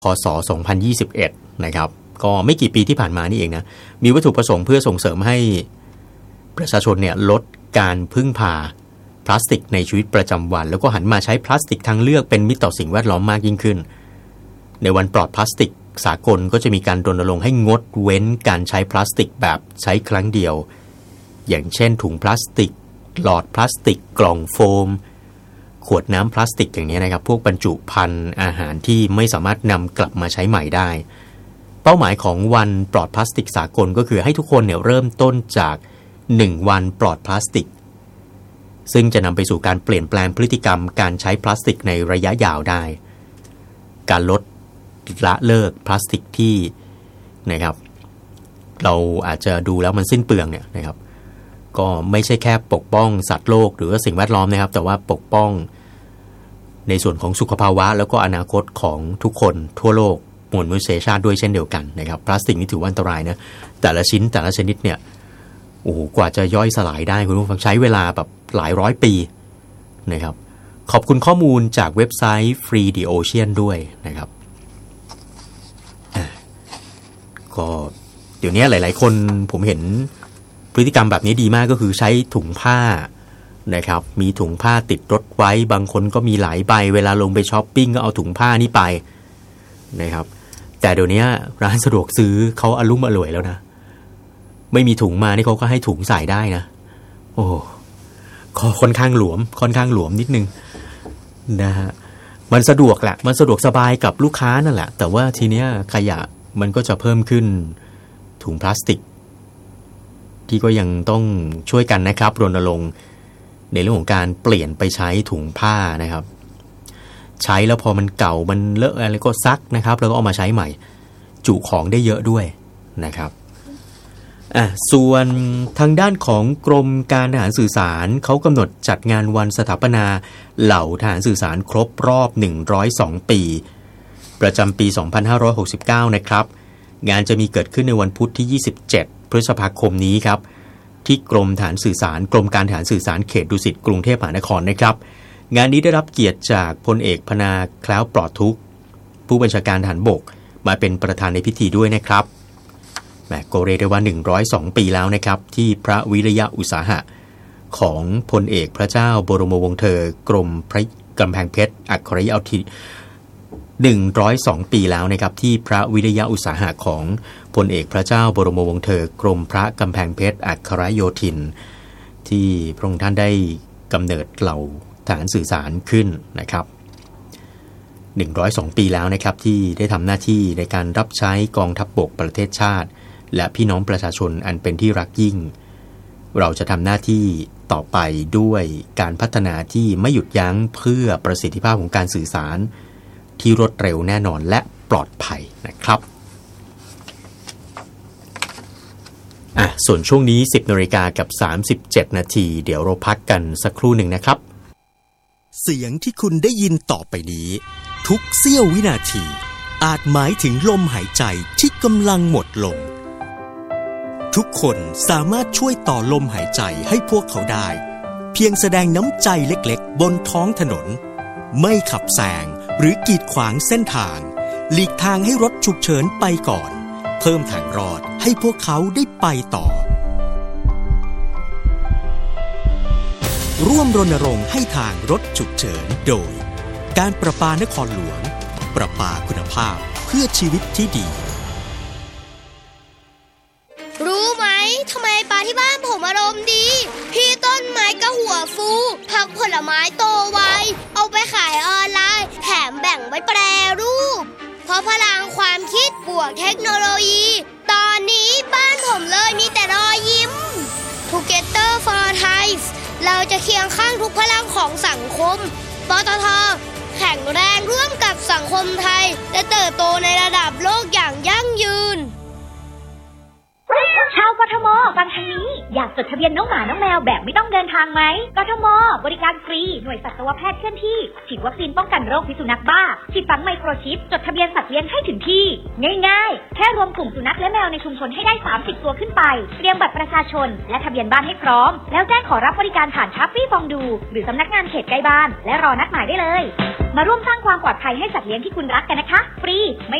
พ.ศ. 2021นะครับก็ไม่กี่ปีที่ผ่านมานี่เองนะมีวัตถุประสงค์เพื่อส่งเสริมให้ประชาชนเนี่ยลดการพึ่งพาพลาสติกในชีวิตประจำวันแล้วก็หันมาใช้พลาสติกทางเลือกเป็นมิตรต่อสิ่งแวดล้อมมากยิ่งขึ้นในวันปลอดพลาสติกสากลก็จะมีการรณรงค์ให้งดเว้นการใช้พลาสติกแบบใช้ครั้งเดียวอย่างเช่นถุงพลาสติกหลอดพลาสติกกล่องโฟมขวดน้ำพลาสติกอย่างนี้นะครับพวกบรรจุภัณฑ์อาหารที่ไม่สามารถนำกลับมาใช้ใหม่ได้เป้าหมายของวันปลอดพลาสติกสากลก็คือให้ทุกคนเนี่ยเริ่มต้นจาก1วันปลอดพลาสติกซึ่งจะนำไปสู่การเปลี่ยนแปลงพฤติกรรมการใช้พลาสติกในระยะยาวได้การลดละเลิกพลาสติกที่นะครับเราอาจจะดูแล้วมันสิ้นเปลืองเนี่ยนะครับก็ไม่ใช่แค่ปกป้องสัตว์โลกหรือสิ่งแวดล้อมนะครับแต่ว่าปกป้องในส่วนของสุขภาวะแล้วก็อนาคตของทุกคนทั่วโลกมวลมนุษยชาติด้วยเช่นเดียวกันนะครับพลาสติกนี่ถือว่าอันตรายนะแต่ละชิ้นแต่ละชนิดเนี่ยโอ้โหกว่าจะย่อยสลายได้คุณผู้ฟังใช้เวลาแบบหลายร้อยปีนะครับขอบคุณข้อมูลจากเว็บไซต์ Free the Ocean ด้วยนะครับก็เดี๋ยวนี้หลายๆคนผมเห็นพฤติกรรมแบบนี้ดีมากก็คือใช้ถุงผ้านะครับมีถุงผ้าติดรถไว้บางคนก็มีหลายใบเวลาลงไปช้อปปิ้งก็เอาถุงผ้านี่ไปนะครับแต่เดี๋ยวนี้ร้านสะดวกซื้อเขาอลุ่มอล่วยแล้วนะไม่มีถุงมานี่เขาก็ให้ถุงใส่ได้นะโอ้ค่อนข้างหลวมนิดนึงนะฮะมันสะดวกแหละมันสะดวกสบายกับลูกค้านั่นแหละแต่ว่าทีเนี้ยขยะมันก็จะเพิ่มขึ้นถุงพลาสติกที่ก็ยังต้องช่วยกันนะครับรณรงค์ในเรื่องของการเปลี่ยนไปใช้ถุงผ้านะครับใช้แล้วพอมันเก่ามันเลอะอะไรก็ซักนะครับแล้วก็เอามาใช้ใหม่จุของได้เยอะด้วยนะครับส่วนทางด้านของกรมการทหารสื่อสารเขากำหนดจัดงานวันสถาปนาเหล่าทหารสื่อสารครบรอบ102ปีประจำปี2569นะครับงานจะมีเกิดขึ้นในวันพุธที่27พฤษภาคมนี้ครับที่กรมทหารสื่อสารกรมการทหารสื่อสารเขตดุสิตกรุงเทพมหานครนะครับงานนี้ได้รับเกียรติจากพลเอกพนาแคล้วปลอดทุกข์ผู้บัญชาการทหารบกมาเป็นประธานในพิธีด้วยนะครับก็เรียกได้ว่า102ปีแล้วนะครับที่พระวิริยะอุตสาหะของพลเอกพระเจ้าบรมวงศ์เธอกรมพระกำแพงเพชรอัครโยธิน102ปีแล้วนะครับที่พระวิริยะอุตสาหะของพลเอกพระเจ้าบรมวงศ์เธอกรมพระกำแพงเพชรอัครโยธินที่พระองค์ท่านได้กำเนิดเหล่าทหารสื่อสารขึ้นนะครับ102ปีแล้วนะครับที่ได้ทำหน้าที่ในการรับใช้กองทัพบกประเทศชาติและพี่น้องประชาชนอันเป็นที่รักยิ่งเราจะทำหน้าที่ต่อไปด้วยการพัฒนาที่ไม่หยุดยั้งเพื่อประสิทธิภาพของการสื่อสารที่รวดเร็วแน่นอนและปลอดภัยนะครับส่วนช่วงนี้ 10:37 นาทีเดี๋ยวเราพักกันสักครู่หนึ่งนะครับเสียงที่คุณได้ยินต่อไปนี้ทุกเสี้ยววินาทีอาจหมายถึงลมหายใจที่กำลังหมดลงทุกคนสามารถช่วยต่อลมหายใจให้พวกเขาได้เพียงแสดงน้ำใจเล็กๆบนท้องถนนไม่ขับแซงหรือกีดขวางเส้นทางหลีกทางให้รถฉุกเฉินไปก่อนเพิ่มทางรอดให้พวกเขาได้ไปต่อร่วมรณรงค์ให้ทางรถฉุกเฉินโดยการประปานครหลวงประปาคุณภาพเพื่อชีวิตที่ดีรู้ไหมทำไมปลาที่บ้านผมอารมณ์ดีพี่ต้นไม้ก็หัวฟูผักผลไม้โตไวเอาไปขายออนไลน์แถมแบ่งไว้แปรรูปเพราะพลังความคิดบวกเทคโนโลยีตอนนี้บ้านผมเลยมีแต่รอยยิ้ม Together for Thai เราจะเคียงข้างทุกพลังของสังคมปตท.แข็งแรงร่วมกับสังคมไทยและเติบโตในระดับโลกอย่างยั่งยืนชาวกทมฟังทางนี้อยากจดทะเบียนน้องหมาน้องแมวแบบไม่ต้องเดินทางไหมกทม.บริการฟรีหน่วยสัตวแพทย์เคลื่อนที่ฉีดวัคซีนป้องกันโรคพิษสุนัขบ้าฉีดฝังไมโครชิปจดทะเบียนสัตว์เลี้ยงให้ถึงที่ง่ายๆแค่รวมกลุ่มสุนัขและแมวในชุมชนให้ได้30ตัวขึ้นไปเตรียมบัตรประชาชนและทะเบียนบ้านให้พร้อมแล้วแจ้งขอรับบริการผ่านช้อปปี้ฟองดูหรือสำนักงานเขตใกล้บ้านและรอนัดหมายได้เลยมาร่วมสร้างความปลอดภัยให้สัตว์เลี้ยงที่คุณรักกันนะคะฟรีไม่